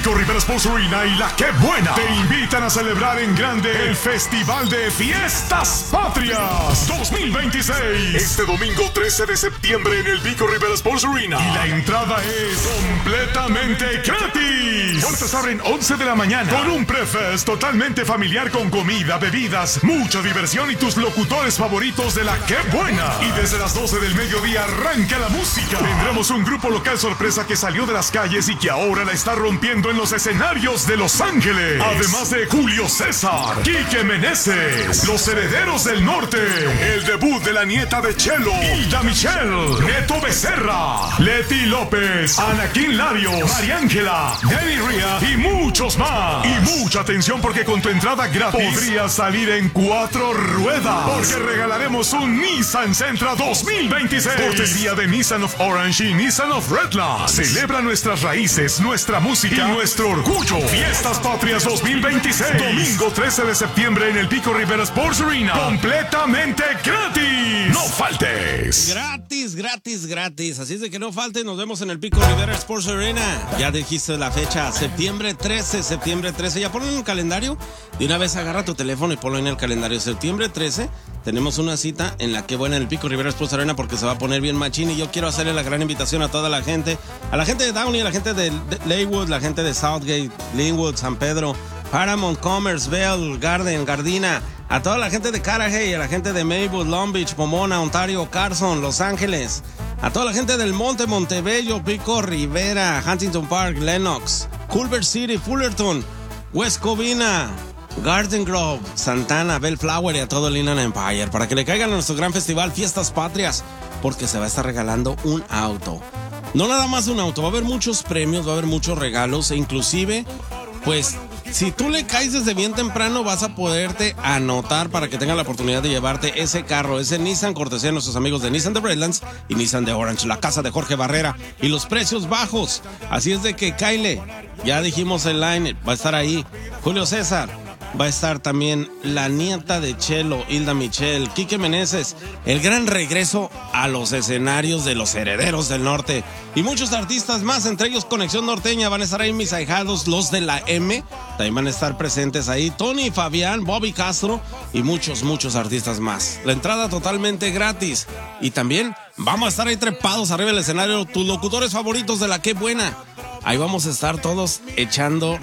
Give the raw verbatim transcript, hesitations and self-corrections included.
Pico Rivera Sports Arena y la Qué Buena te invitan a celebrar en grande el Festival de Fiestas Patrias dos mil veintiséis. Este domingo trece de septiembre en el Pico Rivera Sports Arena. Y la entrada es completamente gratis. Puertas abren once de la mañana con un prefest totalmente familiar con comida, bebidas, mucha diversión y tus locutores favoritos de la Qué Buena. Y desde las doce del mediodía arranca la música. Tendremos un grupo local sorpresa que salió de las calles y que ahora la está rompiendo en los escenarios de Los Ángeles. Además de Julio César, Quique Meneses, Los Herederos del Norte, el debut de la nieta de Chelo, Hilda Michelle, Neto Becerra, Leti López, Anaquín Larios, María Ángela, Danny Ria y muchos más. Y mucha atención porque con tu entrada gratis podrías salir en cuatro ruedas, porque regalaremos un Nissan Sentra dos mil veintiséis. Cortesía de Nissan of Orange y Nissan of Redlands. Celebra nuestras raíces, nuestra música y nuestro orgullo. Fiestas Patrias dos mil veintiséis. Domingo trece de septiembre en el Pico Rivera Sports Arena. Completamente gratis. No faltes. Gratis, gratis, gratis. Así es de que no faltes. Nos vemos en el Pico Rivera Sports Arena. Ya dijiste la fecha. Septiembre trece, septiembre trece. Ya ponen en un calendario. De una vez agarra tu teléfono y ponlo en el calendario. Septiembre trece. Tenemos una cita en la que buena en el Pico Rivera Sports Arena porque se va a poner bien machín y yo quiero hacerle la gran invitación a toda la gente, a la gente de Downey, a la gente de Leywood, la gente de Southgate, Linwood, San Pedro, Paramount, Commerce, Bell, Garden, Gardena, a toda la gente de Carajay, a la gente de Maywood, Long Beach, Pomona, Ontario, Carson, Los Ángeles, a toda la gente del Monte, Montebello, Pico Rivera, Huntington Park, Lenox, Culver City, Fullerton, West Covina, Garden Grove, Santana, Bellflower y a todo el Inland Empire para que le caigan a nuestro gran festival Fiestas Patrias porque se va a estar regalando un auto. No nada más un auto, va a haber muchos premios, va a haber muchos regalos e inclusive, pues, si tú le caes desde bien temprano vas a poderte anotar para que tengas la oportunidad de llevarte ese carro, ese Nissan, cortesía de nuestros amigos de Nissan de Redlands y Nissan de Orange, la casa de Jorge Barrera y los precios bajos. Así es de que Kyle, ya dijimos el line, va a estar ahí. Julio César, va a estar también la nieta de Chelo, Hilda Michelle, Quique Meneses, el gran regreso a los escenarios de Los Herederos del Norte y muchos artistas más, entre ellos Conexión Norteña, van a estar ahí mis ahijados, los de la M, también van a estar presentes ahí, Tony, Fabián, Bobby Castro y muchos, muchos artistas más. La entrada totalmente gratis y también vamos a estar ahí trepados arriba del escenario, tus locutores favoritos de la Qué Buena. Ahí vamos a estar todos echando